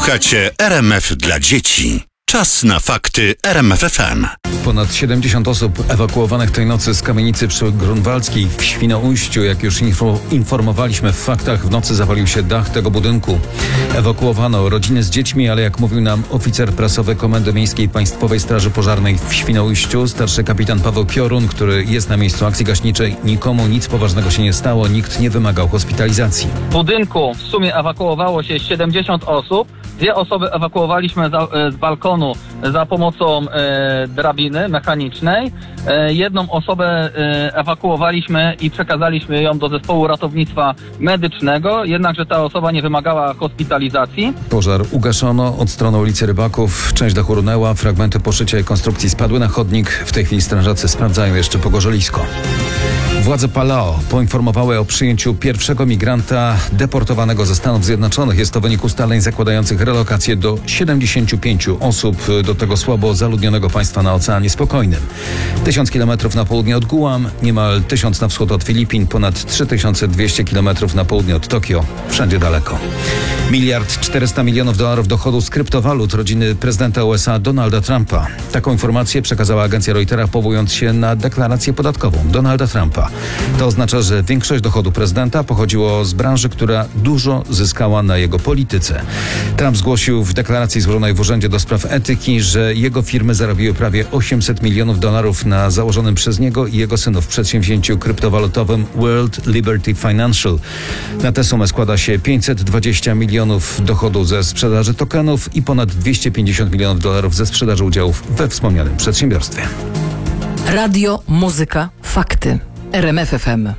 Słuchacie RMF dla dzieci. Czas na fakty RMF FM. Ponad 70 osób ewakuowanych tej nocy z kamienicy przy Grunwaldzkiej w Świnoujściu. Jak już informowaliśmy w faktach, w nocy zawalił się dach tego budynku. Ewakuowano rodziny z dziećmi, ale jak mówił nam oficer prasowy Komendy Miejskiej Państwowej Straży Pożarnej w Świnoujściu, starszy kapitan Paweł Piorun, który jest na miejscu akcji gaśniczej, nikomu nic poważnego się nie stało, nikt nie wymagał hospitalizacji. W budynku w sumie ewakuowało się 70 osób. 2 osoby ewakuowaliśmy z balkonu za pomocą drabiny mechanicznej. 1 osobę ewakuowaliśmy i przekazaliśmy ją do zespołu ratownictwa medycznego, jednakże ta osoba nie wymagała hospitalizacji. Pożar ugaszono od strony ulicy Rybaków. Część dachu runęła, fragmenty poszycia i konstrukcji spadły na chodnik. W tej chwili strażacy sprawdzają jeszcze pogorzelisko. Władze Palau poinformowały o przyjęciu pierwszego migranta deportowanego ze Stanów Zjednoczonych. Jest to wynik ustaleń zakładających relokację do 75 osób do tego słabo zaludnionego państwa na Oceanie Spokojnym. 1000 kilometrów na południe od Guam, niemal 1000 na wschód od Filipin, ponad 3200 kilometrów na południe od Tokio. Wszędzie daleko. $1,400 milionów dochodu z kryptowalut rodziny prezydenta USA Donalda Trumpa. Taką informację przekazała agencja Reutera, powołując się na deklarację podatkową Donalda Trumpa. To oznacza, że większość dochodu prezydenta pochodziło z branży, która dużo zyskała na jego polityce. Trump zgłosił w deklaracji złożonej w Urzędzie do Spraw Etyki, że jego firmy zarobiły prawie $800 milionów na założonym przez niego i jego synów przedsięwzięciu kryptowalutowym World Liberty Financial. Na tę sumę składa się $520 milionów dochodu ze sprzedaży tokenów i ponad $250 milionów ze sprzedaży udziałów we wspomnianym przedsiębiorstwie. Radio, muzyka, fakty. RMF FM.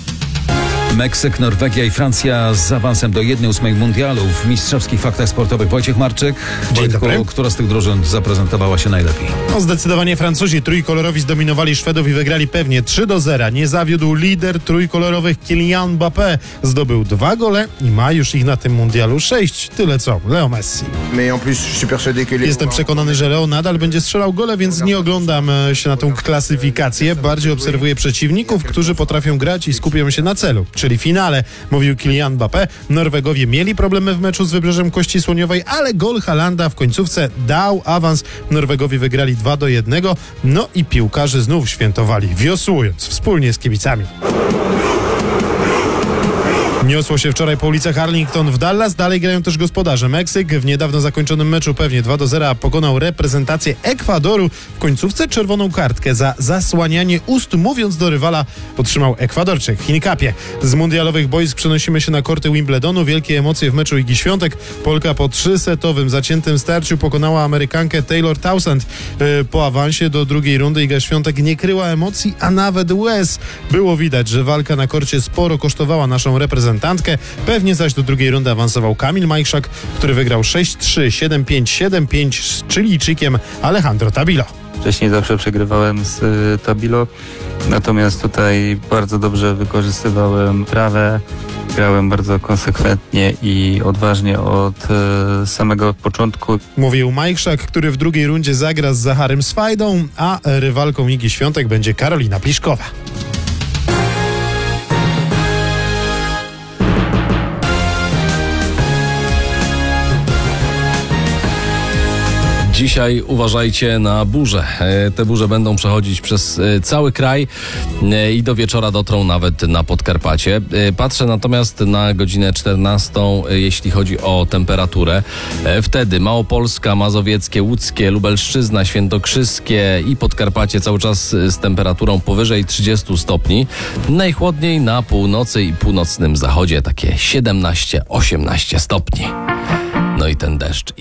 Meksyk, Norwegia i Francja z awansem do 1/8 mundialu. W mistrzowskich faktach sportowych Wojciech Marczyk. Wojtku, która z tych drużyn zaprezentowała się najlepiej? No zdecydowanie Francuzi. Trójkolorowi zdominowali Szwedów i wygrali pewnie 3-0. Nie zawiódł lider trójkolorowych Kylian Mbappé. Zdobył 2 gole i ma już ich na tym mundialu 6. Tyle co Leo Messi. Jestem przekonany, że Leo nadal będzie strzelał gole, więc nie oglądam się na tą klasyfikację. Bardziej obserwuję przeciwników, którzy potrafią grać i skupią się na celu, czyli finale, mówił Kylian Mbappé. Norwegowie mieli problemy w meczu z Wybrzeżem Kości Słoniowej, ale gol Haalanda w końcówce dał awans. Norwegowie wygrali 2-1. No i piłkarze znów świętowali, wiosłując wspólnie z kibicami. Niosło się wczoraj po ulicach Arlington w Dallas. Dalej grają też gospodarze. Meksyk w niedawno zakończonym meczu pewnie 2-0 pokonał reprezentację Ekwadoru. W końcówce czerwoną kartkę za zasłanianie ust, mówiąc do rywala, otrzymał Ekwadorczyk. W Hincapie z mundialowych boisk przenosimy się na korty Wimbledonu. Wielkie emocje w meczu Igi Świątek. Polka po 3-setowym zaciętym starciu pokonała Amerykankę Taylor Townsend. Po awansie do drugiej rundy Iga Świątek nie kryła emocji, a nawet łez. Było widać, że walka na korcie sporo kosztowała naszą reprezentantkę. Pewnie zaś do drugiej rundy awansował Kamil Majchrzak, który wygrał 6-3, 7-5, 7-5 z Chilijczykiem Alejandro Tabilo. Wcześniej zawsze przegrywałem z Tabilo, natomiast tutaj bardzo dobrze wykorzystywałem trawę, grałem bardzo konsekwentnie i odważnie od samego początku. Mówił Majchrzak, który w drugiej rundzie zagra z Zacharym Swajdą, a rywalką Igi Świątek będzie Karolina Pliszkowa. Dzisiaj uważajcie na burze. Te burze będą przechodzić przez cały kraj i do wieczora dotrą nawet na Podkarpacie. Patrzę natomiast na godzinę 14, jeśli chodzi o temperaturę. Wtedy Małopolska, Mazowieckie, Łódzkie, Lubelszczyzna, Świętokrzyskie i Podkarpacie cały czas z temperaturą powyżej 30 stopni. Najchłodniej na północy i północnym zachodzie takie 17-18 stopni. No i ten deszcz